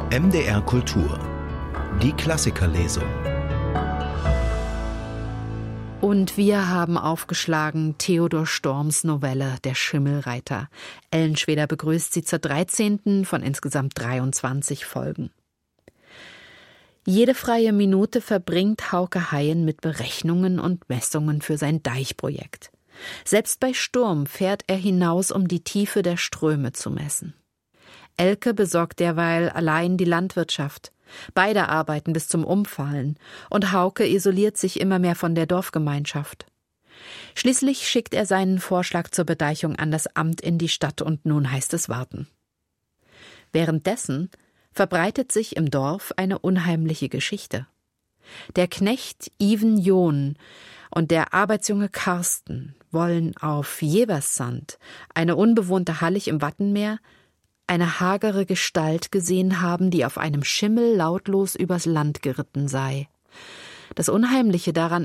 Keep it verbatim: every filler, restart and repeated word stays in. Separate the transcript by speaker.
Speaker 1: M D R Kultur. Die Klassikerlesung.
Speaker 2: Und wir haben aufgeschlagen Theodor Storms Novelle »Der Schimmelreiter«. Ellen Schweder begrüßt Sie zur dreizehnten von insgesamt dreiundzwanzig Folgen. Jede freie Minute verbringt Hauke Haien mit Berechnungen und Messungen für sein Deichprojekt. Selbst bei Sturm fährt er hinaus, um die Tiefe der Ströme zu messen. Elke besorgt derweil allein die Landwirtschaft. Beide arbeiten bis zum Umfallen und Hauke isoliert sich immer mehr von der Dorfgemeinschaft. Schließlich schickt er seinen Vorschlag zur Bedeichung an das Amt in die Stadt und nun heißt es warten. Währenddessen verbreitet sich im Dorf eine unheimliche Geschichte. Der Knecht Iven John und der Arbeitsjunge Karsten wollen auf Jeverssand, eine unbewohnte Hallig im Wattenmeer, eine hagere Gestalt gesehen haben, die auf einem Schimmel lautlos übers Land geritten sei. Das Unheimliche daran